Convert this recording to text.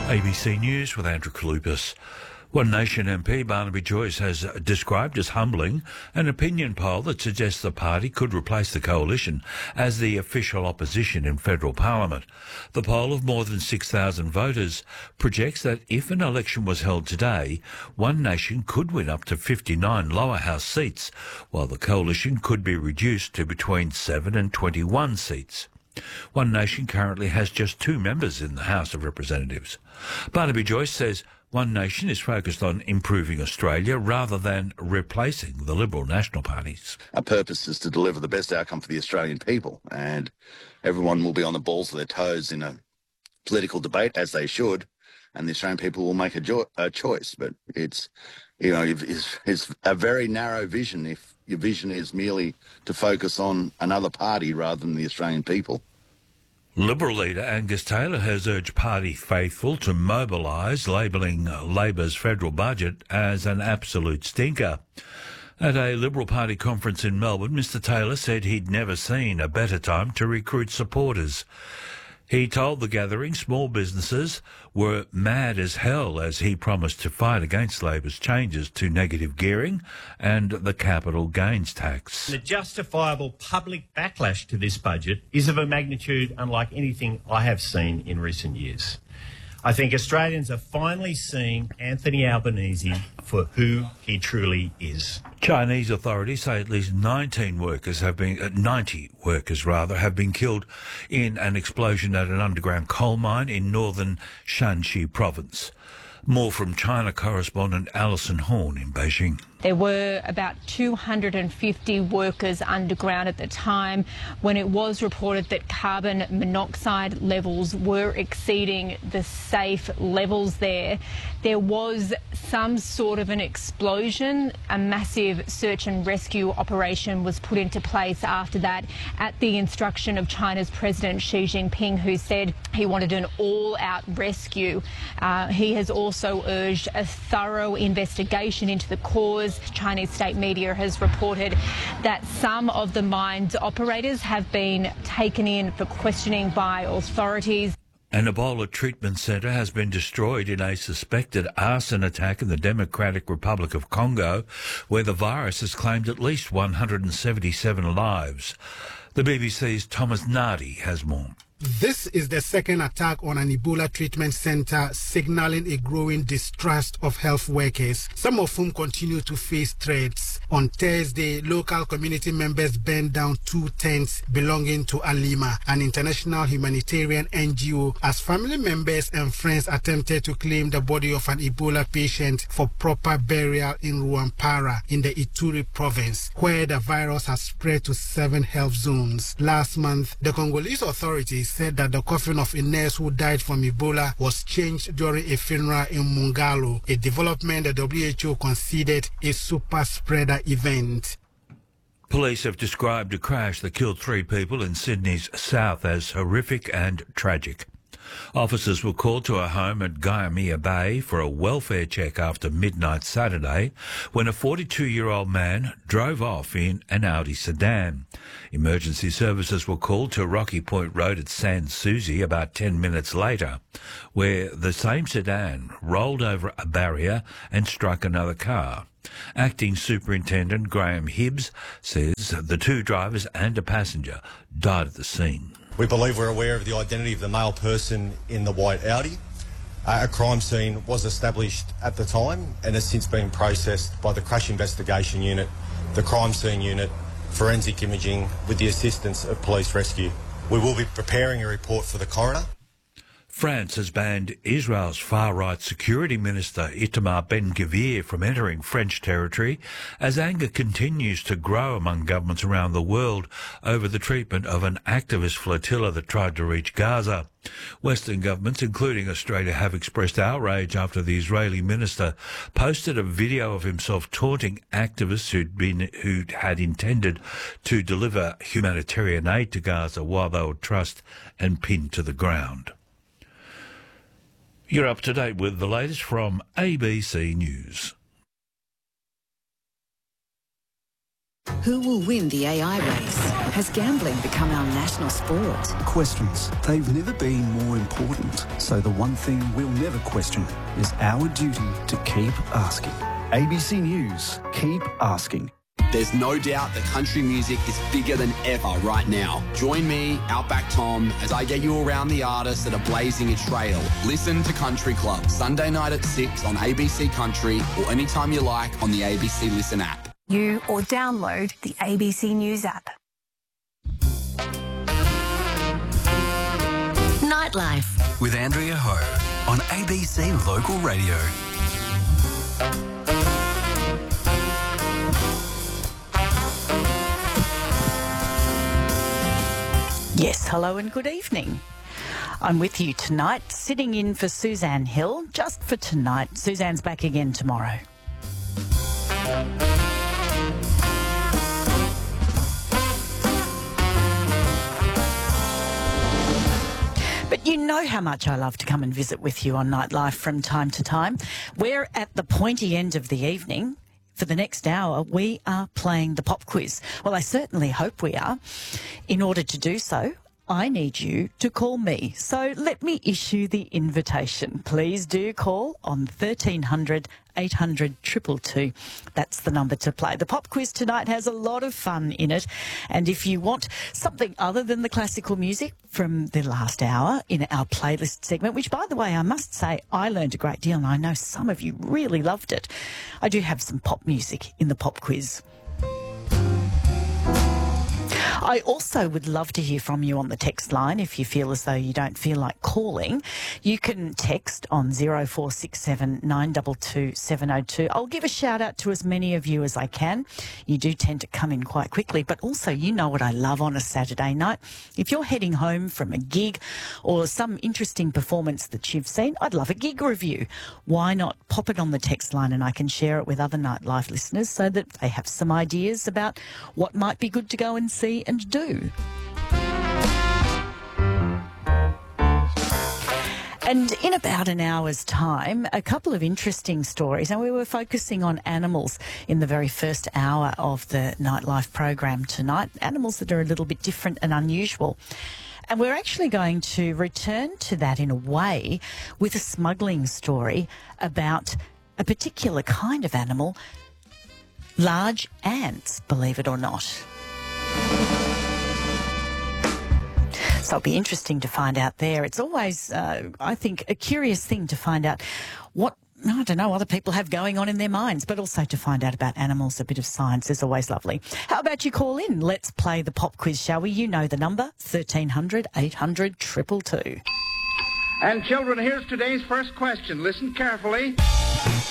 ABC News with Andrew Kalupas. One Nation MP Barnaby Joyce has described as humbling an opinion poll that suggests the party could replace the coalition as the official opposition in federal parliament. The poll of more than 6,000 voters projects that if an election was held today, One Nation could win up to 59 lower house seats, while the coalition could be reduced to between 7 and 21 seats. One Nation currently has just 2 members in the House of Representatives. Barnaby Joyce says One Nation is focused on improving Australia rather than replacing the Liberal national parties. Our purpose is to deliver the best outcome for the Australian people, and everyone will be on the balls of their toes in a political debate, as they should, and the Australian people will make a choice. But it's a very narrow vision if your vision is merely to focus on another party rather than the Australian people. Liberal leader Angus Taylor has urged party faithful to mobilise, labelling Labor's federal budget as an absolute stinker. At a Liberal Party conference in Melbourne, Mr Taylor said he'd never seen a better time to recruit supporters. He told the gathering small businesses were mad as hell as he promised to fight against Labor's changes to negative gearing and the capital gains tax. The justifiable public backlash to this budget is of a magnitude unlike anything I have seen in recent years. I think Australians are finally seeing Anthony Albanese for who he truly is. Chinese authorities say at least 90 workers have been killed in an explosion at an underground coal mine in northern Shanxi province. More from China correspondent Alison Horn in Beijing. There were about 250 workers underground at the time when it was reported that carbon monoxide levels were exceeding the safe levels there. There was some sort of an explosion. A massive search and rescue operation was put into place after that at the instruction of China's President Xi Jinping, who said he wanted an all-out rescue. He has also urged a thorough investigation into the cause. Chinese state media has reported that some of the mine's operators have been taken in for questioning by authorities. An Ebola treatment centre has been destroyed in a suspected arson attack in the Democratic Republic of Congo, where the virus has claimed at least 177 lives. The BBC's Thomas Nardi has more. This is the second attack on an Ebola treatment centre, signalling a growing distrust of health workers, some of whom continue to face threats. On Thursday, local community members burned down 2 tents belonging to Alima, an international humanitarian NGO, as family members and friends attempted to claim the body of an Ebola patient for proper burial in Rwampara in the Ituri province, where the virus has spread to 7 health zones. Last month, the Congolese authorities said that the coffin of a nurse who died from Ebola was changed during a funeral in Mungalo, a development the WHO considered a super spreader event. Police have described a crash that killed 3 people in Sydney's south as horrific and tragic. Officers were called to a home at Guyamia Bay for a welfare check after midnight Saturday when a 42-year-old man drove off in an Audi sedan. Emergency services were called to Rocky Point Road at Sans Souci about 10 minutes later, where the same sedan rolled over a barrier and struck another car. Acting Superintendent Graham Hibbs says the 2 drivers and a passenger died at the scene. We believe we're aware of the identity of the male person in the white Audi. A crime scene was established at the time and has since been processed by the Crash Investigation Unit, the Crime Scene Unit, Forensic Imaging with the assistance of Police Rescue. We will be preparing a report for the coroner. France has banned Israel's far-right security minister Itamar Ben-Gvir from entering French territory as anger continues to grow among governments around the world over the treatment of an activist flotilla that tried to reach Gaza. Western governments, including Australia, have expressed outrage after the Israeli minister posted a video of himself taunting activists who had intended to deliver humanitarian aid to Gaza while they were trussed and pinned to the ground. You're up to date with the latest from ABC News. Who will win the AI race? Has gambling become our national sport? Questions. They've never been more important. So the one thing we'll never question is our duty to keep asking. ABC News. Keep asking. There's no doubt that country music is bigger than ever right now. Join me, Outback Tom, as I get you around the artists that are blazing a trail. Listen to Country Club, Sunday night at 6 on ABC Country or anytime you like on the ABC Listen app. You or download the ABC News app. Nightlife with Andrea Ho on ABC Local Radio. Yes, hello and good evening. I'm with you tonight, sitting in for Suzanne Hill, just for tonight. Suzanne's back again tomorrow. But you know how much I love to come and visit with you on Nightlife from time to time. We're at the pointy end of the evening. For the next hour, we are playing the pop quiz. Well, I certainly hope we are. In order to do so, I need you to call me. So let me issue the invitation. Please do call on 1300 800 222. That's the number to play. The pop quiz tonight has a lot of fun in it. And if you want something other than the classical music from the last hour in our playlist segment, which, by the way, I must say I learned a great deal and I know some of you really loved it, I do have some pop music in the pop quiz. I also would love to hear from you on the text line. If you feel as though you don't feel like calling, you can text on 0467 922 702. I'll give a shout out to as many of you as I can. You do tend to come in quite quickly, but also you know what I love on a Saturday night. If you're heading home from a gig or some interesting performance that you've seen, I'd love a gig review. Why not pop it on the text line and I can share it with other Nightlife listeners so that they have some ideas about what might be good to go and see and do. And in about an hour's time, a couple of interesting stories. And we were focusing on animals in the very first hour of the Nightlife program tonight, animals that are a little bit different and unusual. And we're actually going to return to that in a way with a smuggling story about a particular kind of animal, large ants, believe it or not. So it'll be interesting to find out there. It's always, I think, a curious thing to find out what, I don't know, other people have going on in their minds, but also to find out about animals. A bit of science is always lovely. How about you call in? Let's play the pop quiz, shall we? You know the number, 1300 800 222. And children, here's today's first question. Listen carefully.